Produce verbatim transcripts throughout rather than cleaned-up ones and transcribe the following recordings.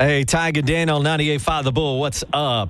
Hey, Tiger Daniel, ninety-eight point five The Bull. What's up?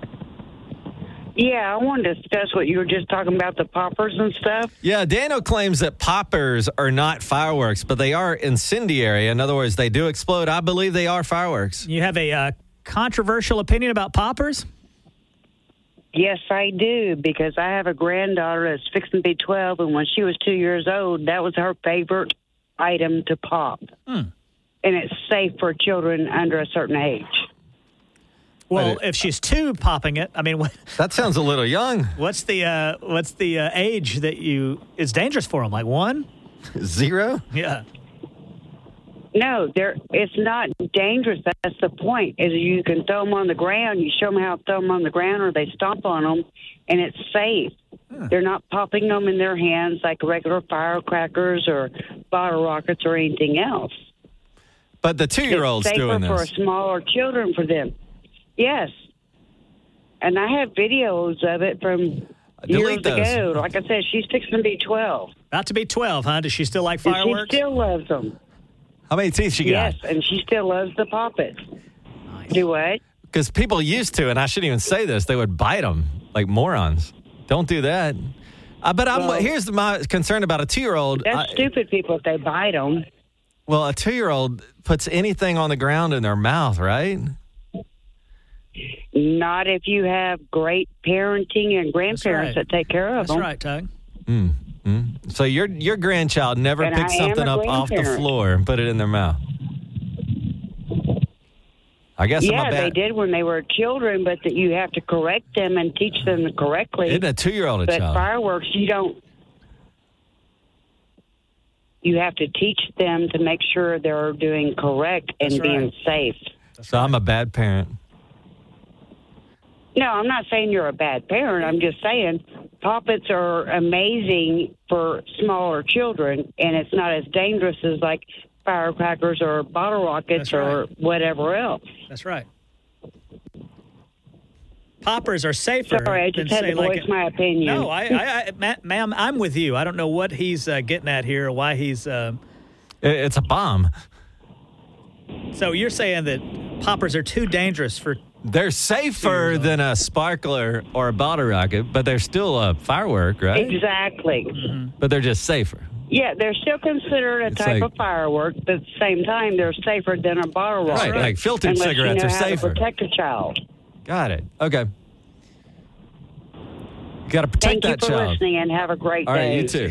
Yeah, I wanted to discuss what you were just talking about, the poppers and stuff. Yeah, Daniel claims that poppers are not fireworks, but they are incendiary. In other words, they do explode. I believe they are fireworks. You have a uh, controversial opinion about poppers? Yes, I do, because I have a granddaughter that's fixing to be twelve, and when she was two years old, that was her favorite item to pop. Hmm. And it's safe for children under a certain age. Well, if she's two popping it, I mean, what, That sounds a little young. what's the uh, what's the uh, age that you is dangerous for them? Like one? Zero? Yeah. No, they're, it's not dangerous. That's the point, is you can throw them on the ground. You show them how to throw them on the ground, or they stomp on them, and it's safe. Huh. They're not popping them in their hands like regular firecrackers or bottle rockets or anything else. But the two-year-old's it's safer doing for this. smaller children for them. Yes. And I have videos of it from Delete years those. ago. Like I said, she's fixing to be twelve. About to be twelve, huh? Does she still like And fireworks? she still loves them. How many teeth she Yes, got? and she still loves the pop it. Nice. Do what? Because people used to, and I shouldn't even say this, they would bite them like morons. Don't do that. Uh, but I'm, Well, here's my concern about a two-year-old. That's I- stupid people if they bite them. Well, a two-year-old puts anything on the ground in their mouth, right? Not if you have great parenting and grandparents right. that take care of That's them. right, Tug. Mm, mm. So your your grandchild never And picked I am something a up off the grandparent. floor and put it in their mouth. I guess I'm Yeah, a they bad. did when they were children, but that you have to correct them and teach them correctly. Isn't a two-year-old a But child? fireworks, you don't. You have to teach them to make sure they're doing correct and That's being right. safe. So I'm a bad parent. No, I'm not saying you're a bad parent. I'm just saying poppets are amazing for smaller children, and it's not as dangerous as like firecrackers or bottle rockets That's or right. whatever else. That's right. Poppers are safer. Sorry, I than, just had say, to like voice a- my opinion. No, I, I, I ma- ma'am, I'm with you. I don't know what he's uh, getting at here, or why he's. Uh, It- It's a bomb. so you're saying that poppers are too dangerous for. They're safer Two-years-old. than a sparkler or a bottle rocket, but they're still a firework, right? Exactly. But they're just safer. Yeah, they're still considered a It's type like- of firework, but at the same time, they're safer than a bottle Right, rocket. like filtered unless cigarettes you know are how safer. to protect a child. Got it. Okay. You got to protect Thank you that for child. listening, and have a great All day. right, you too.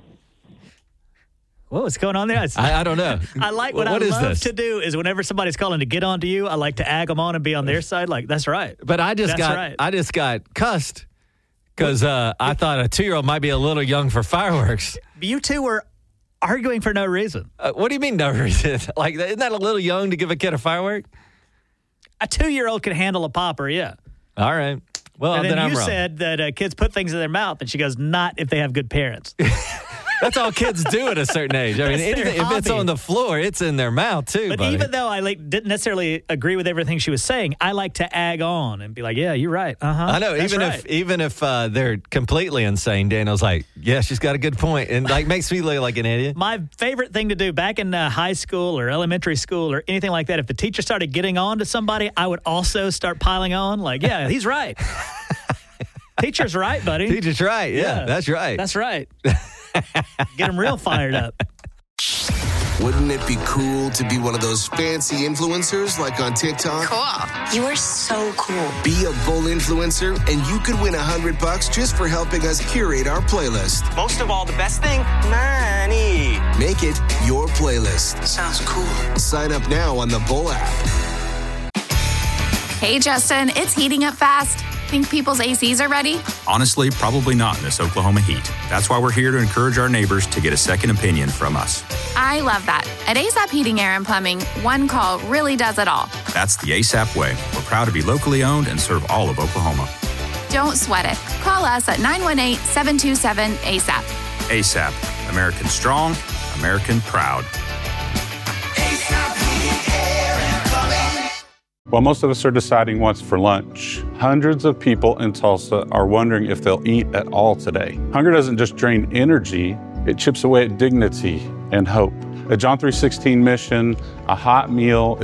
What's going on there? It's- I, I don't know. I like what, what I is love this? to do is whenever somebody's calling to get onto you, I like to ag them on and be on their side. Like, that's right. But I just That's got right. I just got cussed because uh, I thought a two-year-old might be a little young for fireworks. You two were arguing for no reason. Uh, what do you mean no reason? Like, isn't that a little young to give a kid a firework? A two-year-old can handle a popper, yeah. All right. Well, and then, then I'm you wrong. said that uh, kids put things in their mouth, and she goes, not if they have good parents. That's all kids do at a certain age. I mean, That's their anything, if it's hobby. on the floor, it's in their mouth too. But buddy. even though I like didn't necessarily agree with everything she was saying, I like to ag on and be like, yeah, you're right. Uh-huh. I know, That's even right. if even if uh, they're completely insane, Daniel's like, yeah, she's got a good point, and like makes me look like an idiot. My favorite thing to do back in uh, high school or elementary school or anything like that, if the teacher started getting on to somebody, I would also start piling on. Like, yeah, he's right. Teacher's right, buddy. Teacher's right. Yeah, Yeah. that's right. That's right. Get them real fired up. Wouldn't it be cool to be one of those fancy influencers like on TikTok? Cool. You are so cool. Be a Bull influencer and you could win a hundred bucks just for helping us curate our playlist. Most of all, the best thing, money. Make it your playlist. Sounds cool. Sign up now on the Bull app. Hey, Justin, it's heating up fast. Think people's A Cs are ready? Honestly, probably not in this Oklahoma heat. That's why we're here to encourage our neighbors to get a second opinion from us. I love that. At ASAP Heating, Air, and Plumbing, one call really does it all. That's the ASAP way. We're proud to be locally owned and serve all of Oklahoma. Don't sweat it. Call us at nine one eight, seven two seven, ASAP. ASAP. American strong, American proud. While most of us are deciding what's for lunch, hundreds of people in Tulsa are wondering if they'll eat at all today. Hunger doesn't just drain energy, it chips away at dignity and hope. At John three sixteen Mission, a hot meal